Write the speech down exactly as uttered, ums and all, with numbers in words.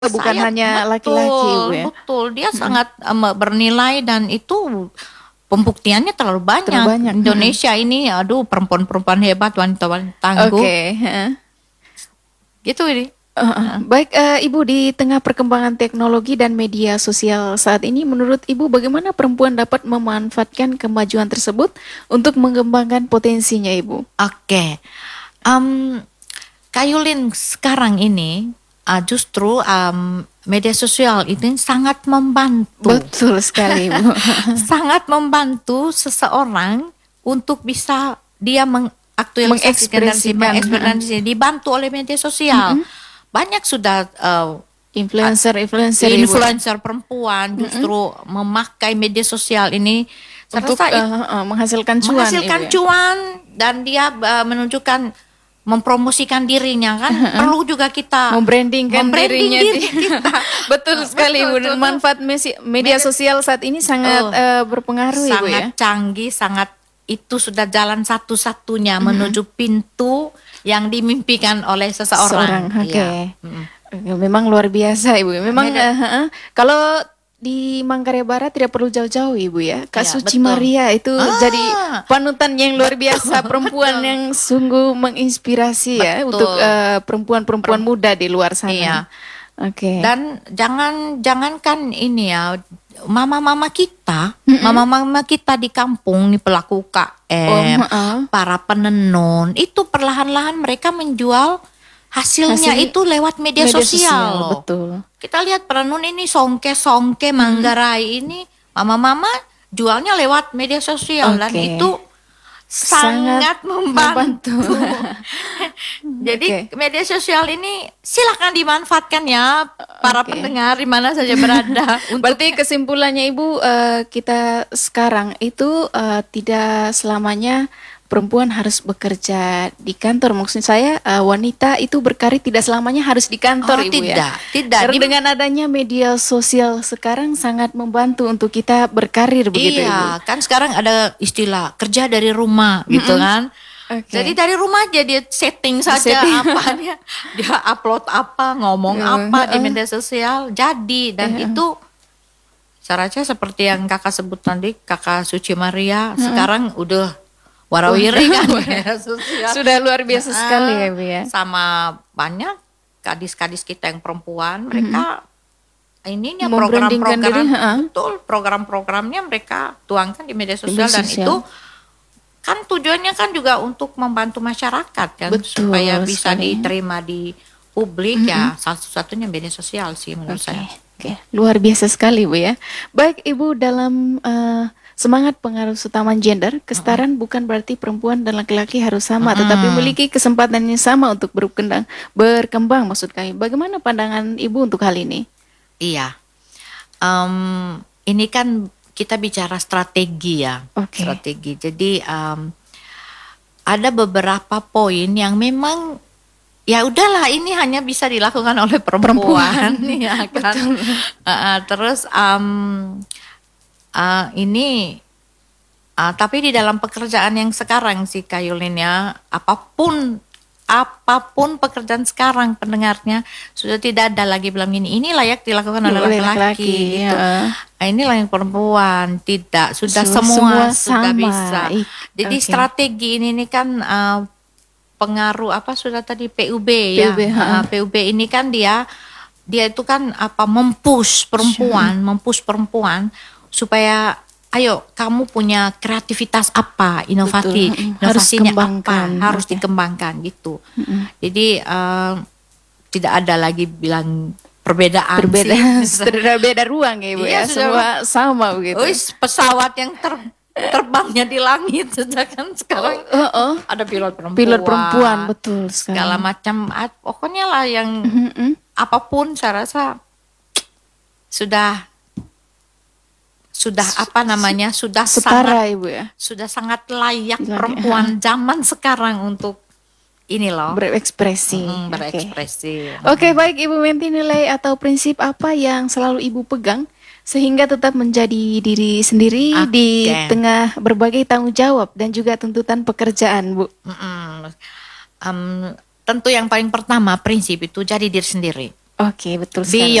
bukan Saya hanya laki-laki, betul, Ibu ya. betul. Dia Mm-mm. sangat em, bernilai dan itu pembuktiannya terlalu Terlalu banyak. banyak. Mm-mm. Indonesia ini, aduh, perempuan-perempuan hebat, wanita-wanita tangguh. Oke. heeh. Gitu ini. Heeh. Heeh. Baik, eh, Ibu, di tengah perkembangan teknologi dan media sosial saat ini, menurut Ibu bagaimana perempuan dapat memanfaatkan kemajuan tersebut untuk mengembangkan potensinya, Ibu? Oke. Em, Kayulin sekarang ini ah, justru em, media sosial itu sangat membantu, Betul sekali, Ibu. sangat membantu seseorang untuk bisa dia mengaktualisasikan dan Mengekspresikan. mengekspresikan dibantu oleh media sosial. Mm-mm. Banyak sudah eh, Influencer-influencer, Ibu. influencer perempuan justru memakai media sosial ini. Saya Untuk rasa eh, itu eh, menghasilkan cuan, menghasilkan Ibu ya. cuan dan dia eh, menunjukkan mempromosikan dirinya kan perlu juga kita Membrandingkan membranding dirinya. diri kita. Betul sekali, Betul, Ibu. betul. Manfaat mesi- media Media- sosial saat ini sangat Oh, eh, berpengaruh, Ibu sangat ya. canggih, sangat itu sudah jalan satu-satunya menuju pintu yang dimimpikan oleh Seorang, seseorang. oke. Iya. Mm-mm. Ya, memang luar biasa, Ibu. Memang Media- eh, eh, kalau di Manggarai Barat tidak perlu jauh-jauh, Ibu ya. Kak Iya, Suci betul. Maria itu Ah. jadi panutan yang luar biasa, perempuan betul. yang sungguh menginspirasi ya Betul. untuk eh, perempuan-perempuan muda di luar sana. Iya. Oke. Dan jangan jangankan ini ya, mama-mama kita, mama-mama kita di kampung nih pelaku U K M, Oh, heeh. para penenun, itu perlahan-lahan mereka menjual hasilnya Hasil- itu lewat media, Media sosial, sosial, loh. betul. Kita lihat penenun ini songke-songke Manggarai ini, mama-mama jualnya lewat media sosial dan Oke. itu Sangat sangat membantu. membantu. Jadi Oke. media sosial ini silakan dimanfaatkan ya para Oke. pendengar di mana saja berada. Untuk Berarti kesimpulannya Ibu, eh, kita sekarang itu eh, tidak selamanya perempuan harus bekerja di kantor. Maksud saya eh, wanita itu berkarir tidak selamanya harus di kantor, Oh, Ibu ya. tidak, tidak. Karena Di- dengan adanya media sosial sekarang sangat membantu untuk kita berkarir begitu, Ibu. iya, kan sekarang ada istilah kerja dari rumah gitu kan. Oke. Jadi dari rumah aja dia setting saja Setting. apa dia, dia upload apa, ngomong Ya, apa di heeh. media sosial jadi dan Ya. itu saya rasa seperti yang kakak sebut tadi, kakak Suci Maria sekarang udah warawiri kan media sosial. Sudah luar biasa Ah, sekali ya, Bu ya. sama banyak gadis-gadis kita yang perempuan mereka ininya Membrandingkan program-program diri, heeh. betul program-programnya mereka tuangkan di media sosial media dan sosial. itu kan tujuannya kan juga untuk membantu masyarakat kan Betul supaya bisa sekali. diterima di publik ya satu-satunya media sosial sih menurut Oke, saya. oke. Luar biasa sekali, Bu ya. Baik, Ibu, dalam eh, semangat pengarus utama gender, kesetaraan bukan berarti perempuan dan laki-laki harus sama, tetapi memiliki kesempatan yang sama untuk berkembang, berkembang maksud kami. Bagaimana pandangan Ibu untuk hal ini? Iya. Em, ini kan kita bicara strategi ya. Oke. Strategi. Jadi em, ada beberapa poin yang memang ya udahlah ini hanya bisa dilakukan oleh perempuan, ya kan. Uh, uh, terus em, uh, ini uh, tapi di dalam pekerjaan yang sekarang sih Kayulin ya, apapun apapun pekerjaan sekarang pendengarnya sudah tidak ada lagi bilang ini ini layak dilakukan oleh Oleh laki-laki laki-laki, gitu. ya. Nah, ini layak perempuan tidak sudah Su- semua semua, sudah sama. bisa. Ih, Jadi oke. strategi ini nih kan uh, pengaruh apa sudah tadi P U B ya. P U B, ha. Uh, P U B ini kan dia dia itu kan apa mempush perempuan, mempush perempuan supaya ayo kamu punya kreativitas apa, inovasi, Betul, mm, harus inovasinya kembangkan, apa, harus oke. dikembangkan gitu. Jadi eh, tidak ada lagi bilang perbedaan Berbeda, sih. sudah beda ruang ya, Ibu Iya, ya. sudah. Semua sama begitu. Wis, pesawat yang ter, terbangnya di langit sudah kan sekarang Oh, oh. ada pilot perempuan, Pilot perempuan, betul sekali. segala macam, ah, pokoknya lah yang Mm-mm. apapun saya rasa sudah sudah apa namanya sudah Setara, sangat Ibu ya. sudah sangat layak Layak, perempuan zaman sekarang untuk ini loh Berekspresi. mm, Oke. berekspresi. Oke, baik Ibu Menti, nilai atau prinsip apa yang selalu Ibu pegang sehingga tetap menjadi diri sendiri Oke. di tengah berbagai tanggung jawab dan juga tuntutan pekerjaan, Bu? Mm-mm. Em, tentu yang paling pertama prinsip itu jadi diri sendiri. Oke, betul sekali.